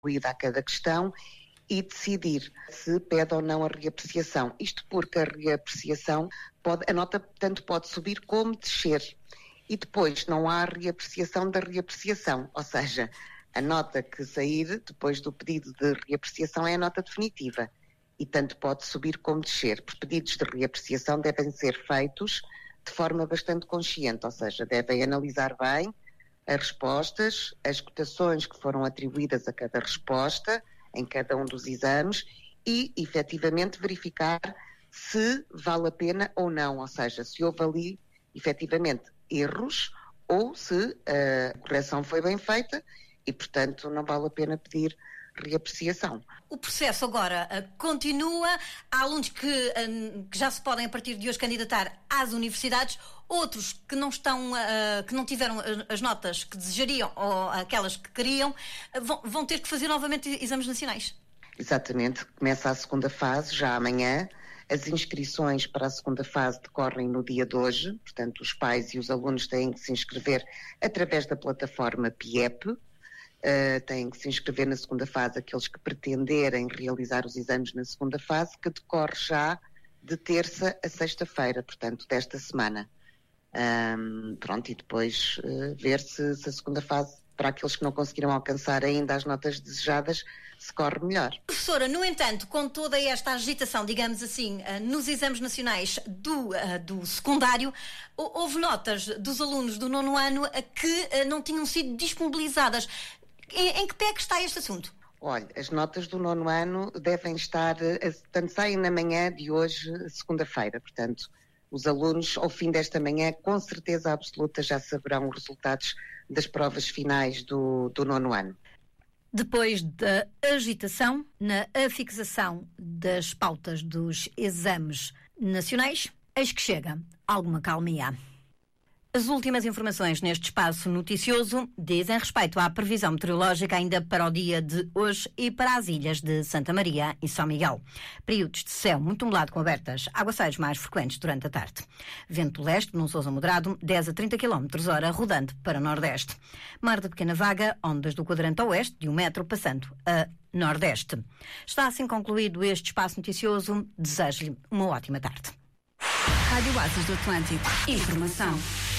a cada questão e decidir se pede ou não a reapreciação. Isto porque a reapreciação, a nota tanto pode subir como descer. E depois não há reapreciação da reapreciação, ou seja, a nota que sair depois do pedido de reapreciação é a nota definitiva. E tanto pode subir como descer. Os pedidos de reapreciação devem ser feitos de forma bastante consciente, ou seja, devem analisar bem as respostas, as cotações que foram atribuídas a cada resposta, em cada um dos exames, e, efetivamente, verificar se vale a pena ou não, ou seja, se houve ali, efetivamente, erros ou se a correção foi bem feita e, portanto, não vale a pena pedir reapreciação. O processo agora continua. Há alunos que já se podem, a partir de hoje, candidatar às universidades. Outros que não estão, que não tiveram as notas que desejariam ou aquelas que queriam, vão ter que fazer novamente exames nacionais. Exatamente. Começa a segunda fase, já amanhã. As inscrições para a segunda fase decorrem no dia de hoje. Portanto, os pais e os alunos têm que se inscrever através da plataforma PIEP. Têm que se inscrever na segunda fase aqueles que pretenderem realizar os exames na segunda fase, que decorre já de terça a sexta-feira, portanto, desta semana. E depois ver se a segunda fase, para aqueles que não conseguiram alcançar ainda as notas desejadas, se corre melhor. Professora, no entanto, com toda esta agitação, digamos assim, nos exames nacionais do secundário, houve notas dos alunos do 9º ano que não tinham sido disponibilizadas. Em que pé é que está este assunto? Olha, as notas do 9º ano devem estar, portanto, saem na manhã de hoje, segunda-feira. Portanto, os alunos, ao fim desta manhã, com certeza absoluta, já saberão os resultados das provas finais do 9º ano. Depois da agitação na afixação das pautas dos exames nacionais, eis que chega alguma calmia. As últimas informações neste espaço noticioso dizem respeito à previsão meteorológica ainda para o dia de hoje e para as ilhas de Santa Maria e São Miguel. Períodos de céu muito nublado com abertas, aguaceiros mais frequentes durante a tarde. Vento leste, num sousa moderado, 10 a 30 km/h, rodando para nordeste. Mar de pequena vaga, ondas do quadrante oeste, de 1 metro, passando a nordeste. Está assim concluído este espaço noticioso. Desejo-lhe uma ótima tarde. Rádio Oásis do Atlântico. Informação.